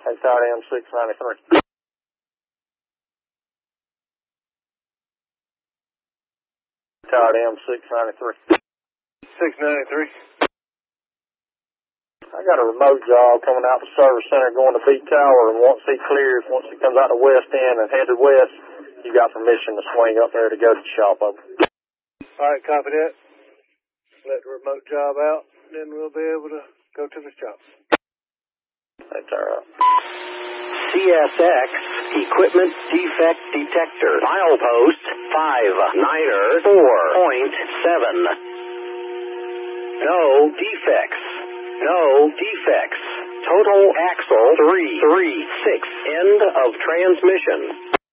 Hey, Tower M693. Tower M693. 693. I got a remote job coming out the service center going to B Tower, and once he clears, once he comes out the west end and headed west, you got permission to swing up there to go to the shop over. Alright, copy that. Let the remote job out, then we'll be able to go to the shop. Hey, Tower. CSX Equipment Defect Detector. Milepost 59er 4.7. No defects. No defects. Total axle 336. End of transmission.